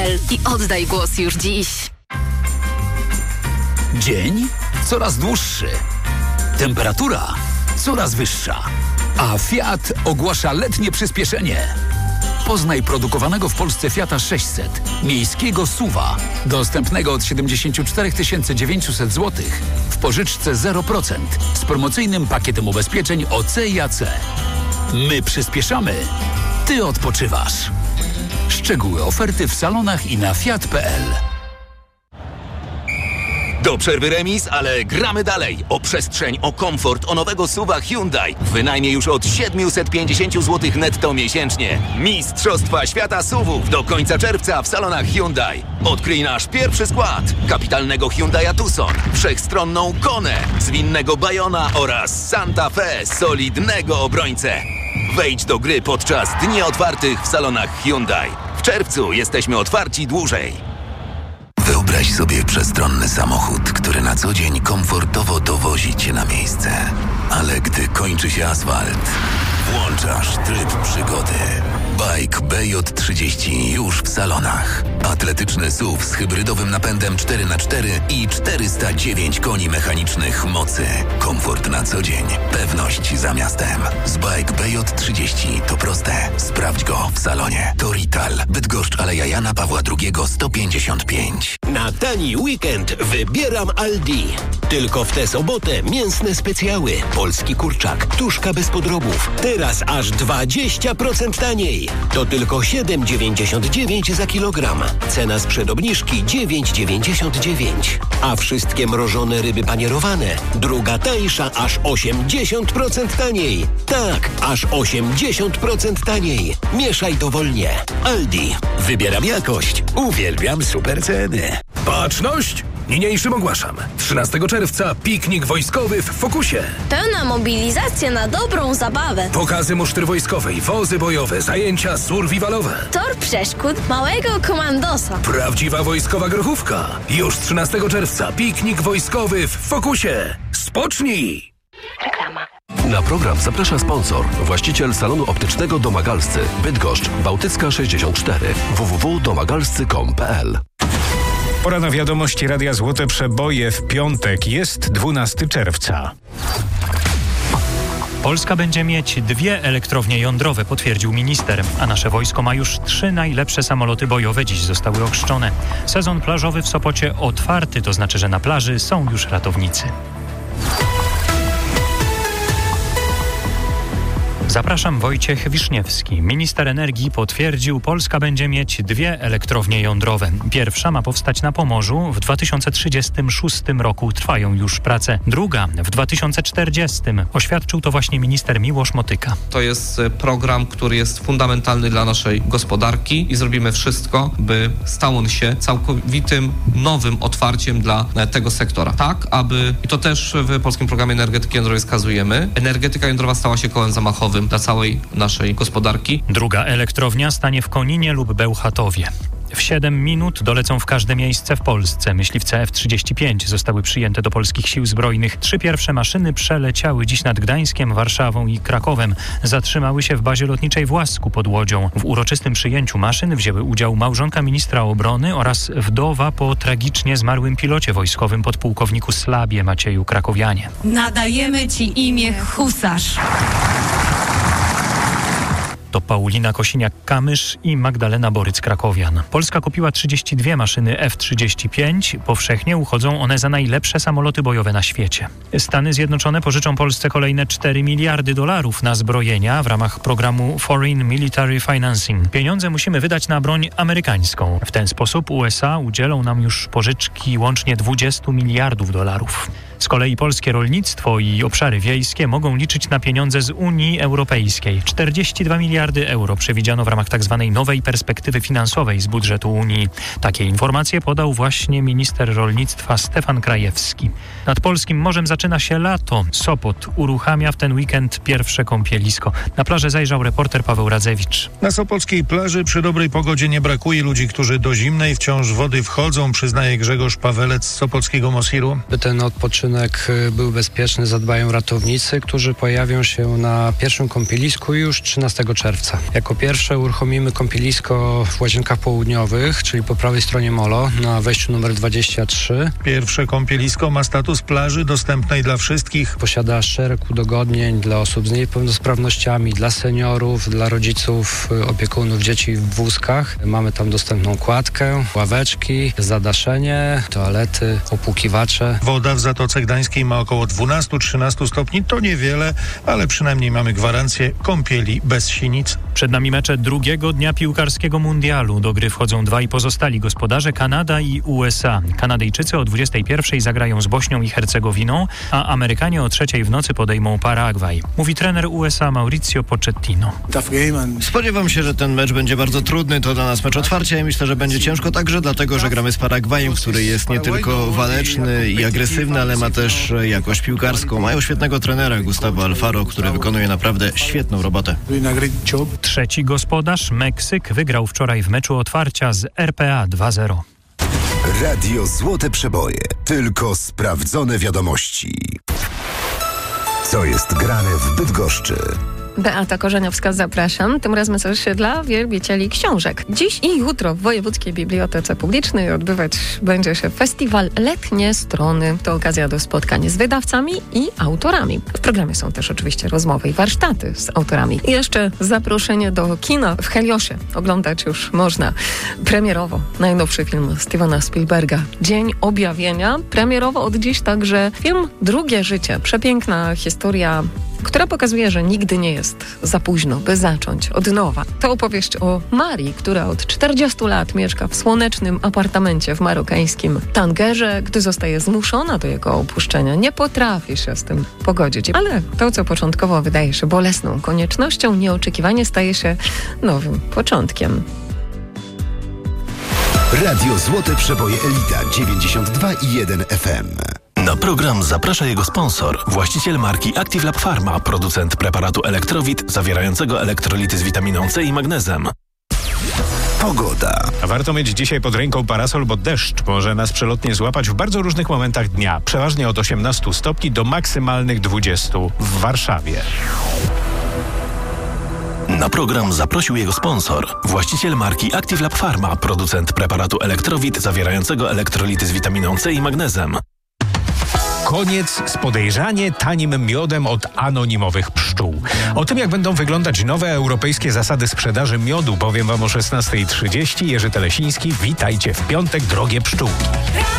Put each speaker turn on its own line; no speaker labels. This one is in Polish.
Hyundai.pl i oddaj głos już dziś.
Dzień coraz dłuższy. Temperatura coraz wyższa. A Fiat ogłasza letnie przyspieszenie. Poznaj produkowanego w Polsce Fiata 600, miejskiego SUV-a, dostępnego od 74 900 zł w pożyczce 0% z promocyjnym pakietem ubezpieczeń OC i AC. My przyspieszamy, ty odpoczywasz. Szczegóły oferty w salonach i na fiat.pl.
Do przerwy remis, ale gramy dalej. O przestrzeń, o komfort, o nowego SUV-a Hyundai. Wynajmie już od 750 zł netto miesięcznie. Mistrzostwa świata SUV-ów do końca czerwca w salonach Hyundai. Odkryj nasz pierwszy skład. Kapitalnego Hyundai'a Tucson, wszechstronną Konę, zwinnego Bayona oraz Santa Fe, solidnego obrońcę. Wejdź do gry podczas dni otwartych w salonach Hyundai. W czerwcu jesteśmy otwarci dłużej.
Wyobraź sobie przestronny samochód, który na co dzień komfortowo dowozi cię na miejsce. Ale gdy kończy się asfalt, włączasz tryb przygody. Bike BJ30 już w salonach. Atletyczny SUV z hybrydowym napędem 4x4 i 409 koni mechanicznych mocy. Komfort na co dzień. Pewność za miastem. Z Bike BJ30 to proste. Sprawdź go w salonie. To Rital. Bydgoszcz, Aleja Jana Pawła II 155.
Na tani weekend wybieram Aldi. Tylko w tę sobotę mięsne specjały. Polski kurczak, tuszka bez podrobów. Teraz aż 20% taniej. To tylko 7,99 za kilogram. Cena sprzed obniżki 9,99. A wszystkie mrożone ryby panierowane. Druga tańsza aż 80% taniej. Tak, aż 80% taniej. Mieszaj dowolnie. Aldi. Wybieram jakość. Uwielbiam super ceny.
Baczność! Niniejszym ogłaszam. 13 czerwca piknik wojskowy w Fokusie.
Pełna mobilizacja na dobrą zabawę.
Pokazy musztry wojskowej, wozy bojowe, zajęcia survivalowe.
Tor przeszkód małego komandosa.
Prawdziwa wojskowa grochówka. Już 13 czerwca piknik wojskowy w Fokusie. Spocznij!
Reklama.
Na program zaprasza sponsor, właściciel salonu optycznego Domagalscy, Bydgoszcz, Bałtycka 64, www.domagalscy.com.pl.
Pora na wiadomości Radia Złote Przeboje w piątek. Jest 12 czerwca.
Polska będzie mieć 2 elektrownie jądrowe, potwierdził minister, a nasze wojsko ma już 3 najlepsze samoloty bojowe, dziś zostały ochrzczone. Sezon plażowy w Sopocie otwarty, to znaczy, że na plaży są już ratownicy. Zapraszam, Wojciech Wiszniewski. Minister energii potwierdził, Polska będzie mieć 2 elektrownie jądrowe. Pierwsza ma powstać na Pomorzu. W 2036 roku trwają już prace. Druga w 2040. Oświadczył to właśnie minister Miłosz Motyka.
To jest program, który jest fundamentalny dla naszej gospodarki i zrobimy wszystko, by stał on się całkowitym nowym otwarciem dla tego sektora. Tak, aby, i to też w Polskim Programie Energetyki Jądrowej wskazujemy, energetyka jądrowa stała się kołem zamachowym dla całej naszej gospodarki.
Druga elektrownia stanie w Koninie lub Bełchatowie. W 7 minut dolecą w każde miejsce w Polsce. Myśliwce F-35 zostały przyjęte do polskich sił zbrojnych. 3 pierwsze maszyny przeleciały dziś nad Gdańskiem, Warszawą i Krakowem. Zatrzymały się w bazie lotniczej w Łasku pod Łodzią. W uroczystym przyjęciu maszyn wzięły udział małżonka ministra obrony oraz wdowa po tragicznie zmarłym pilocie wojskowym podpułkowniku Slabie Macieju Krakowianie.
Nadajemy ci imię Husarz.
To Paulina Kosiniak-Kamysz i Magdalena Boryc-Krakowian. Polska kupiła 32 maszyny F-35. Powszechnie uchodzą one za najlepsze samoloty bojowe na świecie. Stany Zjednoczone pożyczą Polsce kolejne $4 miliardy na zbrojenia w ramach programu Foreign Military Financing. Pieniądze musimy wydać na broń amerykańską. W ten sposób USA udzielą nam już pożyczki łącznie $20 miliardów. Z kolei polskie rolnictwo i obszary wiejskie mogą liczyć na pieniądze z Unii Europejskiej. 42 miliardy euro przewidziano w ramach tzw. nowej perspektywy finansowej z budżetu Unii. Takie informacje podał właśnie minister rolnictwa Stefan Krajewski. Nad polskim morzem zaczyna się lato. Sopot uruchamia w ten weekend pierwsze kąpielisko. Na plażę zajrzał reporter Paweł Radzewicz.
Na sopockiej plaży przy dobrej pogodzie nie brakuje ludzi, którzy do zimnej wciąż wody wchodzą, przyznaje Grzegorz Pawelec z sopockiego Mosiru.
Ten odpoczynek wypoczynek był bezpieczny, zadbają ratownicy, którzy pojawią się na pierwszym kąpielisku już 13 czerwca. Jako pierwsze uruchomimy kąpielisko w Łazienkach Południowych, czyli po prawej stronie molo, na wejściu numer 23.
Pierwsze kąpielisko ma status plaży dostępnej dla wszystkich.
Posiada szereg udogodnień dla osób z niepełnosprawnościami, dla seniorów, dla rodziców, opiekunów dzieci w wózkach. Mamy tam dostępną kładkę, ławeczki, zadaszenie, toalety, opłukiwacze.
Woda w Zatoce Gdańskiej ma około 12-13 stopni. To niewiele, ale przynajmniej mamy gwarancję kąpieli bez sinic.
Przed nami mecze drugiego dnia piłkarskiego mundialu. Do gry wchodzą dwaj pozostali gospodarze, Kanada i USA. Kanadyjczycy o 21:00 zagrają z Bośnią i Hercegowiną, a Amerykanie o 3:00 w nocy podejmą Paragwaj. Mówi trener USA Mauricio Pochettino.
Spodziewam się, że ten mecz będzie bardzo trudny. To dla nas mecz otwarcia i myślę, że będzie ciężko także dlatego, że gramy z Paragwajem, który jest nie tylko waleczny i agresywny, ale ma też jakość piłkarską. Mają świetnego trenera Gustavo Alfaro, który wykonuje naprawdę świetną robotę.
Trzeci gospodarz, Meksyk, wygrał wczoraj w meczu otwarcia z RPA 2-0.
Radio Złote Przeboje. Tylko sprawdzone wiadomości. Co jest grane w Bydgoszczy?
Beata Korzeniowska, zapraszam. Tym razem coś dla wielbicieli książek. Dziś i jutro w Wojewódzkiej Bibliotece Publicznej odbywać będzie się festiwal Letnie Strony. To okazja do spotkań z wydawcami i autorami. W programie są też oczywiście rozmowy i warsztaty z autorami. I jeszcze zaproszenie do kina w Heliosie. Oglądać już można premierowo najnowszy film Stevena Spielberga, Dzień Objawienia. Premierowo od dziś także film Drugie życie. Przepiękna historia, która pokazuje, że nigdy nie jest za późno, by zacząć od nowa. To opowieść o Marii, która od 40 lat mieszka w słonecznym apartamencie w marokańskim Tangerze. Gdy zostaje zmuszona do jego opuszczenia, nie potrafi się z tym pogodzić. Ale to, co początkowo wydaje się bolesną koniecznością, nieoczekiwanie staje się nowym początkiem.
Radio Złote Przeboje Elita 92,1 FM.
Na program zaprasza jego sponsor, właściciel marki Active Lab Pharma, producent preparatu Elektrowit zawierającego elektrolity z witaminą C i magnezem.
Pogoda.
Warto mieć dzisiaj pod ręką parasol, bo deszcz może nas przelotnie złapać w bardzo różnych momentach dnia. Przeważnie od 18 stopni do maksymalnych 20 w Warszawie.
Na program zaprosił jego sponsor, właściciel marki Active Lab Pharma, producent preparatu Elektrowit zawierającego elektrolity z witaminą C i magnezem.
Koniec z podejrzanie tanim miodem od anonimowych pszczół. O tym, jak będą wyglądać nowe europejskie zasady sprzedaży miodu, powiem wam o 16:30. Jerzy Telesiński, witajcie w piątek, drogie pszczółki.